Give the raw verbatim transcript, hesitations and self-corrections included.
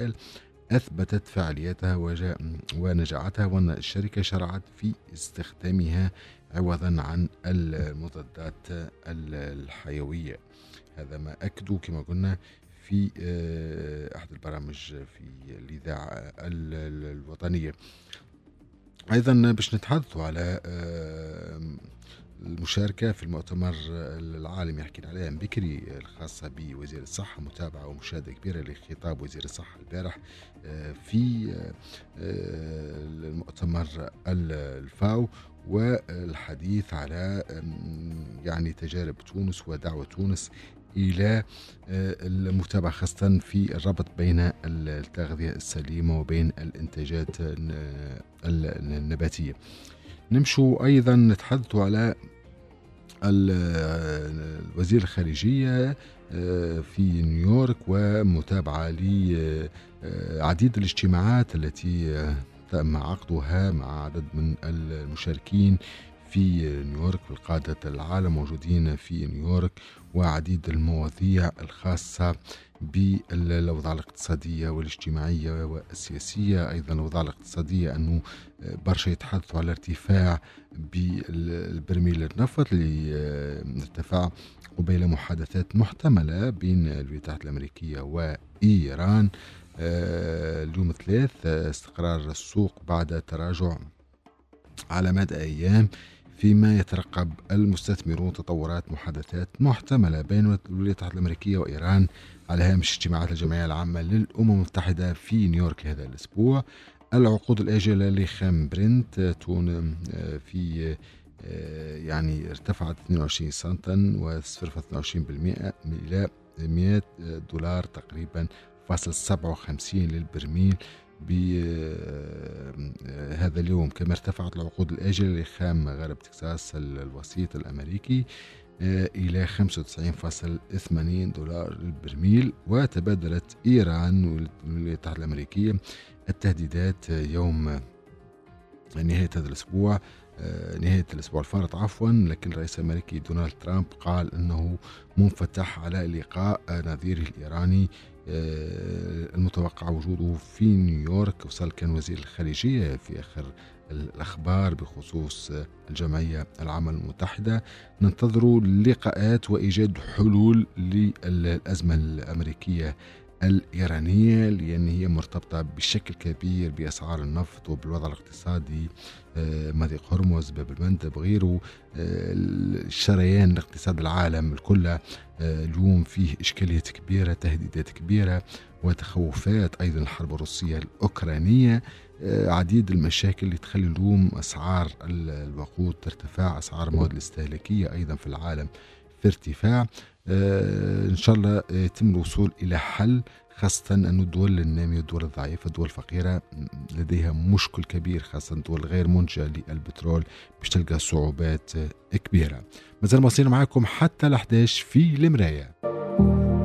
الرسائل أثبتت فعاليتها ونجاعتها، وأن الشركة شرعت في استخدامها عوضا عن المضادات الحيوية. هذا ما أكدوا كما قلنا في أحد البرامج في الإذاعة الوطنية. أيضا باش نتحدثوا على المشاركة في المؤتمر العالمي حكينا عليها من بكري الخاصة بوزير الصحة، متابعة ومشاهدة كبيرة لخطاب وزير الصحة البارح في المؤتمر الفاو، والحديث على يعني تجارب تونس ودعوة تونس إلى المتابعة خاصة في الربط بين التغذية السليمة وبين الإنتاجات النباتية. نمشوا أيضا نتحدثوا على الوزير الخارجية في نيويورك، ومتابعة لعديد الاجتماعات التي تم عقدها مع عدد من المشاركين في نيويورك، والقادة العالم موجودين في نيويورك، وعديد المواضيع الخاصة بالأوضاع الاقتصادية والاجتماعية والسياسية. أيضا الأوضاع الاقتصادية أنه برشا يتحدثوا على ارتفاع بالبرميل النفط اللي ارتفع قبيل محادثات محتملة بين الولايات المتحدة الأمريكية وإيران اليوم الثلاث. استقرار السوق بعد تراجع على مدى أيام، فيما يترقب المستثمرون تطورات محادثات محتملة بين الولايات المتحدة الأمريكية وإيران على هامش اجتماعات الجمعية العامة للأمم المتحدة في نيويورك هذا الأسبوع. العقود الآجلة لخام برنت تون في يعني ارتفعت اثنين وعشرين سنتا وصفر اثنين وعشرين بالمئة إلى مئة دولار تقريبا فاصل سبعة وخمسين للبرميل بهذا اليوم. كما ارتفعت العقود الآجلة لخام غرب تكساس الوسيط الأمريكي إلى خمسة وتسعين فاصل ثمانين دولار للبرميل. وتبادلت إيران والولايات المتحدة الأمريكية التهديدات يوم نهاية هذا الأسبوع نهاية الأسبوع الفارط عفوا، لكن الرئيس الأمريكي دونالد ترامب قال أنه منفتح على لقاء نظيره الإيراني المتوقع وجوده في نيويورك. وصل كان وزير الخارجية في آخر الأخبار بخصوص الجمعية العامة المتحدة. ننتظر لقاءات وإيجاد حلول للأزمة الأمريكية الإيرانية، لأن هي مرتبطة بشكل كبير بأسعار النفط وبالوضع الاقتصادي، مضيق هرمز، باب المندب، غيره. الشريان الاقتصاد العالم الكل اليوم فيه إشكاليات كبيرة، تهديدات كبيرة وتخوفات. أيضا الحرب الروسية الأوكرانية، عديد المشاكل اللي تخلي اليوم أسعار الوقود ترتفع، أسعار المواد الاستهلاكية أيضا في العالم في ارتفاع. آه إن شاء الله يتم الوصول إلى حل، خاصة أن الدول النامية والدول الضعيفة الدول الفقيرة لديها مشكل كبير، خاصة الدول غير منتجة للبترول باش تلقى صعوبات كبيرة. مازال مواصلين معكم حتى الأحداش في المراية.